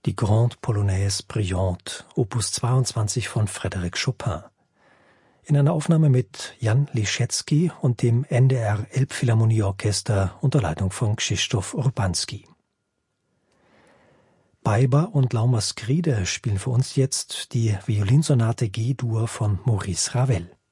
die Grande Polonaise Brillante, Opus 22 von Frédéric Chopin. In einer Aufnahme mit Jan Liszewski und dem NDR Elbphilharmonieorchester unter Leitung von Krzysztof Urbanski. Beiber und Lauma Skride spielen für uns jetzt die Violinsonate G-Dur von Maurice Ravel.